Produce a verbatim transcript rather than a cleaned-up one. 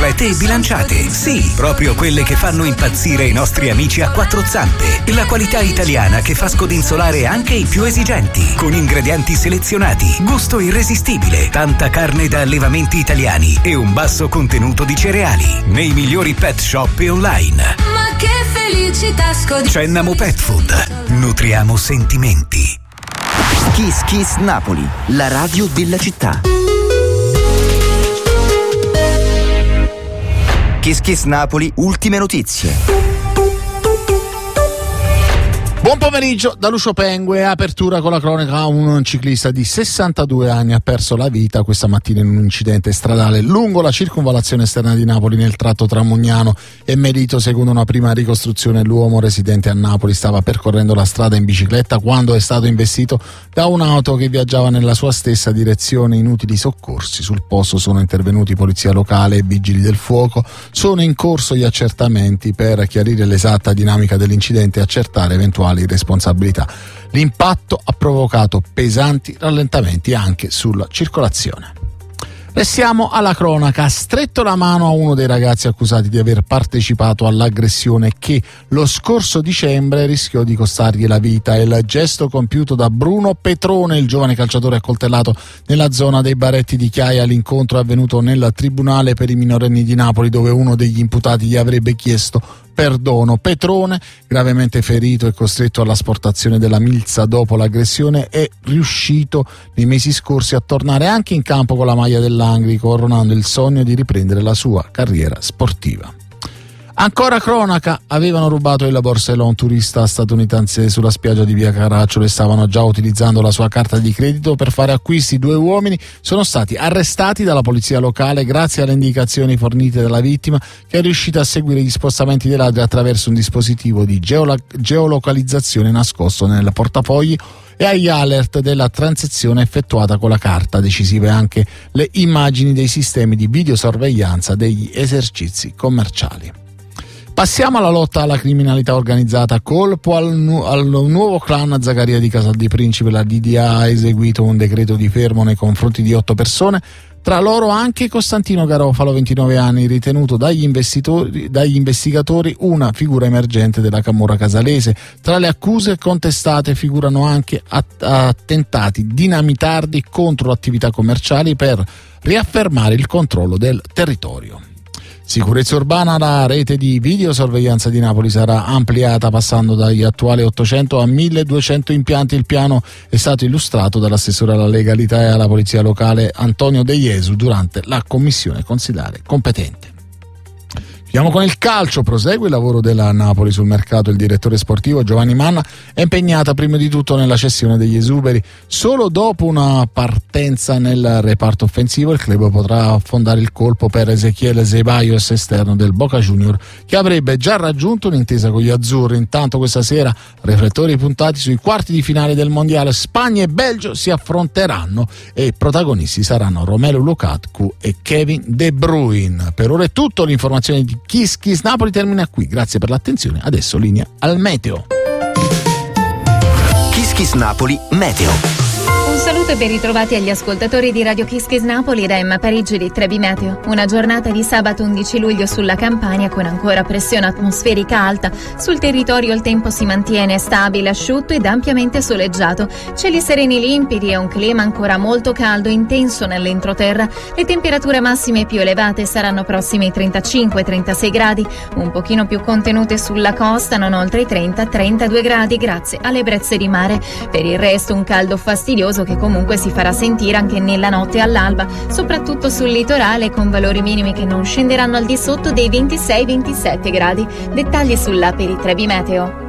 complete e bilanciate. Sì, proprio quelle che fanno impazzire i nostri amici a quattro zampe. La qualità italiana che fa scodinzolare anche i più esigenti, con ingredienti selezionati, gusto irresistibile, tanta carne da allevamenti italiani e un basso contenuto di cereali. Nei migliori pet shop e online. Ma che felicità scodinzolare. Cennamo Pet Food. Nutriamo sentimenti. Kiss Kiss Napoli, la radio della città. Kiss Kiss Napoli, ultime notizie. Buon pomeriggio da Lucio Pengue, apertura con la cronaca. Un ciclista di sessantadue anni ha perso la vita questa mattina in un incidente stradale lungo la circonvallazione esterna di Napoli nel tratto tra Mugnano e Melito. Secondo una prima ricostruzione, l'uomo residente a Napoli stava percorrendo la strada in bicicletta quando è stato investito da un'auto che viaggiava nella sua stessa direzione. Inutili soccorsi, sul posto sono intervenuti polizia locale e vigili del fuoco. Sono in corso gli accertamenti per chiarire l'esatta dinamica dell'incidente e accertare eventuali responsabilità. L'impatto ha provocato pesanti rallentamenti anche sulla circolazione. Restiamo alla cronaca. Ha stretto la mano a uno dei ragazzi accusati di aver partecipato all'aggressione che lo scorso dicembre rischiò di costargli la vita. È il gesto compiuto da Bruno Petrone, il giovane calciatore accoltellato nella zona dei Baretti di Chiaia. L'incontro è avvenuto nel tribunale per i minorenni di Napoli, dove uno degli imputati gli avrebbe chiesto perdono. Petrone, gravemente ferito e costretto all'asportazione della milza dopo l'aggressione, è riuscito nei mesi scorsi a tornare anche in campo con la maglia dell'Angri, coronando il sogno di riprendere la sua carriera sportiva. Ancora cronaca, avevano rubato il borsella a un turista statunitense sulla spiaggia di via Caracciolo e stavano già utilizzando la sua carta di credito per fare acquisti. Due uomini sono stati arrestati dalla polizia locale grazie alle indicazioni fornite dalla vittima, che è riuscita a seguire gli spostamenti dei ladri attraverso un dispositivo di geolo- geolocalizzazione nascosto nel portafogli e agli alert della transazione effettuata con la carta. Decisive anche le immagini dei sistemi di videosorveglianza degli esercizi commerciali. Passiamo alla lotta alla criminalità organizzata. Colpo al, nu- al nuovo clan Zaccaria di Casal di Principe. La D D A ha eseguito un decreto di fermo nei confronti di otto persone, tra loro anche Costantino Garofalo, ventinove anni, ritenuto dagli, investitori, dagli investigatori una figura emergente della camorra casalese. Tra le accuse contestate figurano anche att- attentati dinamitardi contro attività commerciali per riaffermare il controllo del territorio. Sicurezza urbana. La rete di videosorveglianza di Napoli sarà ampliata passando dagli attuali ottocento a milleduecento impianti. Il piano è stato illustrato dall'assessore alla legalità e alla polizia locale Antonio De Jesu durante la commissione consilare competente. Andiamo con il calcio. Prosegue il lavoro della Napoli sul mercato. Il direttore sportivo Giovanni Manna è impegnata prima di tutto nella cessione degli esuberi. Solo dopo una partenza nel reparto offensivo il club potrà affondare il colpo per Ezechiele Ceballos, esterno del Boca Junior, che avrebbe già raggiunto un'intesa con gli azzurri. Intanto questa sera riflettori puntati sui quarti di finale del mondiale. Spagna e Belgio si affronteranno e protagonisti saranno Romelu Lukaku e Kevin De Bruyne. Per ora è tutto. L'informazione di Kiss Kiss Napoli termina qui. Grazie per l'attenzione. Adesso linea al meteo. Kiss Kiss Napoli Meteo. Un saluto e ben ritrovati agli ascoltatori di Radio Kiss Kiss Napoli da Emma Parigi di Trebi Meteo. Una giornata di sabato undici luglio sulla Campania con ancora pressione atmosferica alta. Sul territorio il tempo si mantiene stabile, asciutto ed ampiamente soleggiato. Cieli sereni limpidi e un clima ancora molto caldo intenso nell'entroterra. Le temperature massime più elevate saranno prossime ai trentacinque trentasei gradi, un pochino più contenute sulla costa, non oltre i trenta trentadue gradi grazie alle brezze di mare. Per il resto un caldo fastidioso che comunque si farà sentire anche nella notte e all'alba, soprattutto sul litorale, con valori minimi che non scenderanno al di sotto dei ventisei ventisette gradi. Dettagli sull'app di Trebi Meteo.